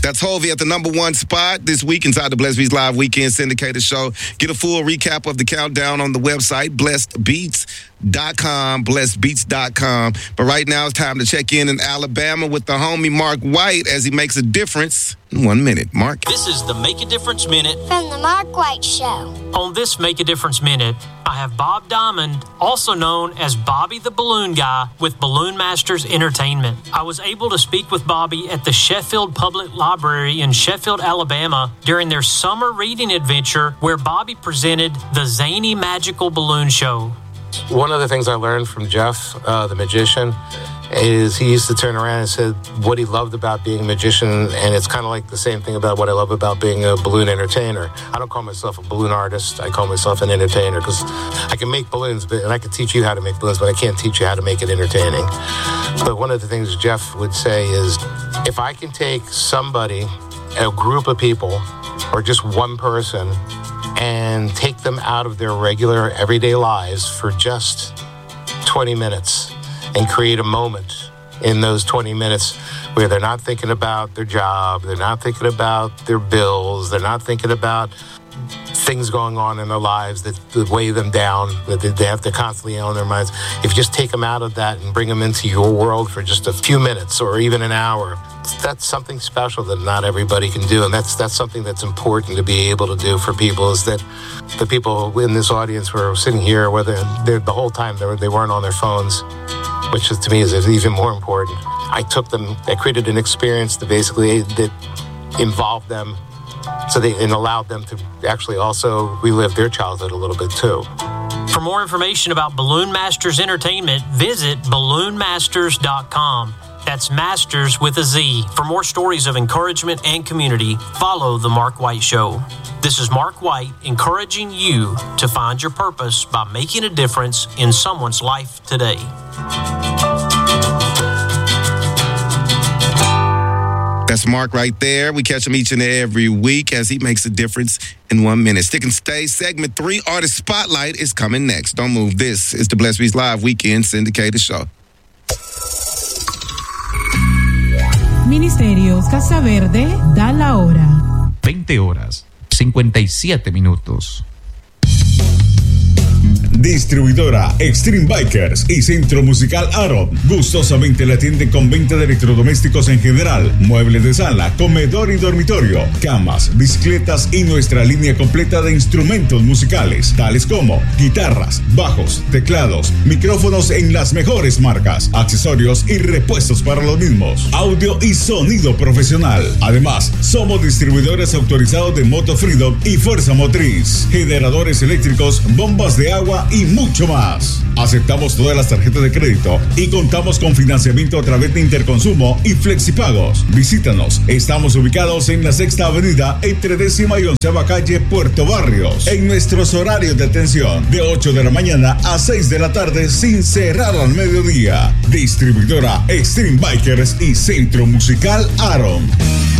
That's Hovey at the number one spot this week inside the Blessed Beats Live Weekend Syndicated Show. Get a full recap of the countdown on the website, blessedbeats.com. But right now it's time to check in Alabama with the homie Mark White as he makes a difference in 1 minute. Mark? This is the Make a Difference Minute from the Mark White Show. On this Make a Difference Minute, I have Bob Diamond, also known as Bobby the Balloon Guy, with Balloon Masters Entertainment. I was able to speak with Bobby at the Sheffield Public Library in Sheffield, Alabama, during their summer reading adventure where Bobby presented the Zany Magical Balloon Show. One of the things I learned from Jeff, the magician, is he used to turn around and said what he loved about being a magician, and it's kind of like the same thing about what I love about being a balloon entertainer. I don't call myself a balloon artist. I call myself an entertainer because I can make balloons, and I can teach you how to make balloons, but I can't teach you how to make it entertaining. But one of the things Jeff would say is, if I can take somebody, a group of people, or just one person, and take them out of their regular everyday lives for just 20 minutes and create a moment in those 20 minutes where they're not thinking about their job, they're not thinking about their bills, they're not thinking about things going on in their lives that weigh them down, that they have to constantly on their minds. If you just take them out of that and bring them into your world for just a few minutes or even an hour, that's something special that not everybody can do. And that's something that's important to be able to do for people, is that the people in this audience who are sitting here, whether they're the whole time they weren't on their phones, which is, to me, is even more important. I created an experience that basically that involved them, and allowed them to actually also relive their childhood a little bit too. For more information about Balloon Masters Entertainment, visit balloonmasters.com. That's Masters with a Z. For more stories of encouragement and community, follow The Mark White Show. This is Mark White encouraging you to find your purpose by making a difference in someone's life today. That's Mark right there. We catch him each and every week as he makes a difference in 1 minute. Stick and stay. Segment 3, Artist Spotlight, is coming next. Don't move. This is the Blessed Beats Live Weekend Syndicated Show. Ministerios Casa Verde da la hora. 20 horas, 57 minutos. Distribuidora Extreme Bikers y Centro Musical Aaron gustosamente le atienden con venta de electrodomésticos en general, muebles de sala, comedor y dormitorio, camas, bicicletas y nuestra línea completa de instrumentos musicales, tales como guitarras, bajos, teclados, micrófonos en las mejores marcas, accesorios y repuestos para los mismos, audio y sonido profesional. Además, somos distribuidores autorizados de Moto Freedom y Fuerza Motriz, generadores eléctricos, bombas de agua y mucho más. Aceptamos todas las tarjetas de crédito y contamos con financiamiento a través de Interconsumo y Flexipagos. Visítanos. Estamos ubicados en la 6ª Avenida entre 10ª y 11ª calle Puerto Barrios. En nuestros horarios de atención, de 8 de la mañana a 6 de la tarde sin cerrar al mediodía. Distribuidora Extreme Bikers y Centro Musical Aaron.